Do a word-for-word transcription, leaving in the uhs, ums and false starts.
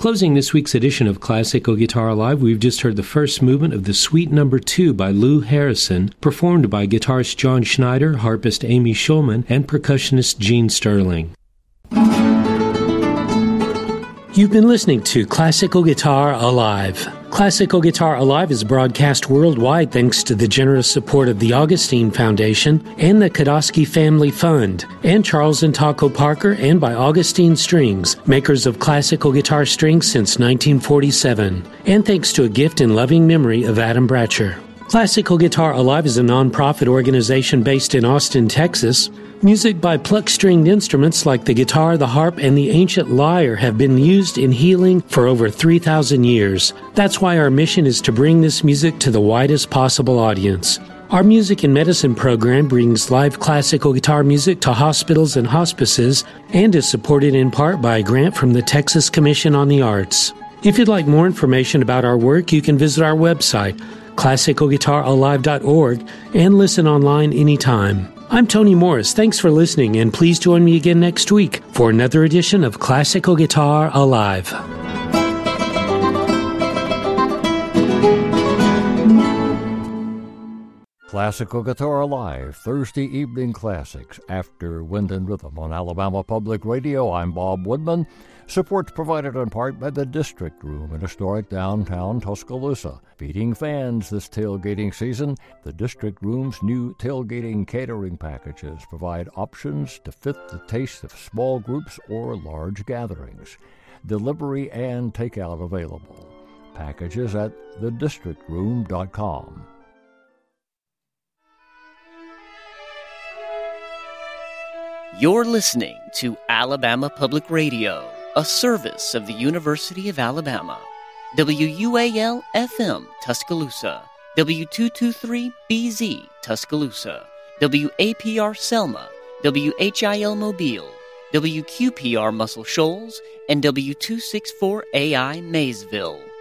Closing this week's edition of Classical Guitar Alive, we've just heard the first movement of the Suite Number two by Lou Harrison, performed by guitarist John Schneider, harpist Amy Schulman, and percussionist Gene Sterling. You've been listening to Classical Guitar Alive. Classical Guitar Alive is broadcast worldwide thanks to the generous support of the Augustine Foundation and the Kodosky Family Fund, and Charles and Taco Parker, and by Augustine Strings, makers of classical guitar strings since nineteen forty-seven, and thanks to a gift in loving memory of Adam Bratcher. Classical Guitar Alive is a non-profit organization based in Austin, Texas. Music by pluck-stringed instruments like the guitar, the harp, and the ancient lyre have been used in healing for over three thousand years. That's why our mission is to bring this music to the widest possible audience. Our Music and Medicine program brings live classical guitar music to hospitals and hospices and is supported in part by a grant from the Texas Commission on the Arts. If you'd like more information about our work, you can visit our website, classical guitar alive dot org, and listen online anytime. I'm Tony Morris. Thanks for listening, and please join me again next week for another edition of Classical Guitar Alive. Classical Guitar Alive, Thursday evening classics after Wind and Rhythm on Alabama Public Radio. I'm Bob Woodman. Support provided in part by the District Room in historic downtown Tuscaloosa. Feeding fans this tailgating season, the District Room's new tailgating catering packages provide options to fit the taste of small groups or large gatherings. Delivery and takeout available. Packages at the district room dot com. You're listening to Alabama Public Radio, a service of the University of Alabama. W U A L F M Tuscaloosa, W two twenty-three B Z Tuscaloosa, W A P R Selma, W H I L Mobile, W Q P R Muscle Shoals, and W two sixty-four A I Maysville.